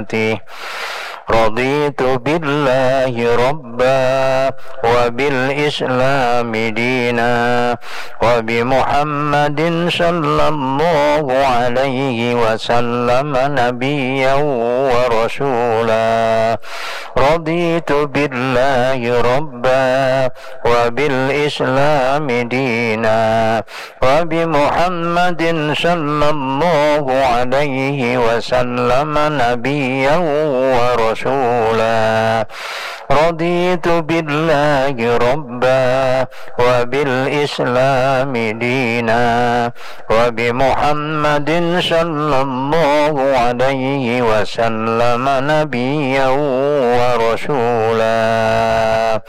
وسنته. رضيت بالله ربا وبالإسلام دينا وبمحمد صلى الله عليه وسلم نبيا ورسولا. رضيت بالله ربا وبالإسلام دينا وبمحمد صلى الله عليه وسلم نبيا ورسولا. رضيت بالله ربا وبالإسلام دينا وبمحمد صلى الله عليه وسلم نبيا ورسولا.